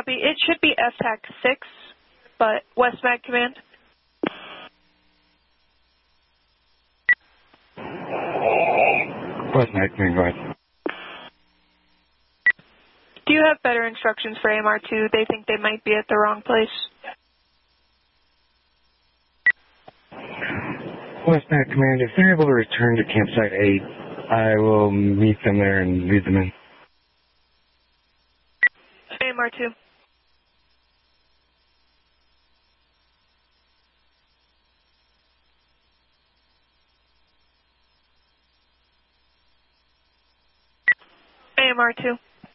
Copy. It should be FTAC 6, but Westmag Command. Westmag Command, go ahead. Do you have better instructions for AMR2? They think they might be at the wrong place. Westmag Command, if they're able to return to campsite 8, I will meet them there and lead them in. AMR2. AMR2.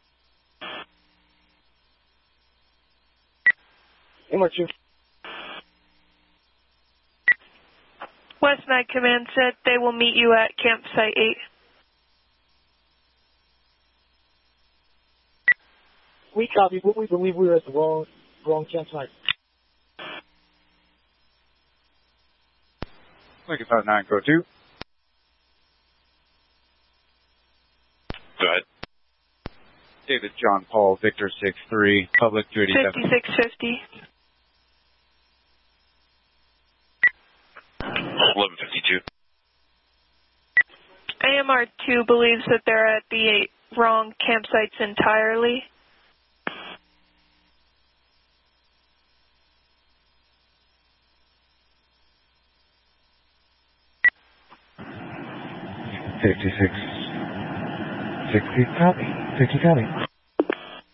AMR2. Westmag Command said they will meet you at campsite 8. We copy, but we believe we were at the wrong campsite. Lincoln 59, go 2. Go ahead. David John Paul, Victor 6-3, public 287. 5650. 1152. AMR2 believes that they're at the wrong campsites entirely. Copy. 50 copy.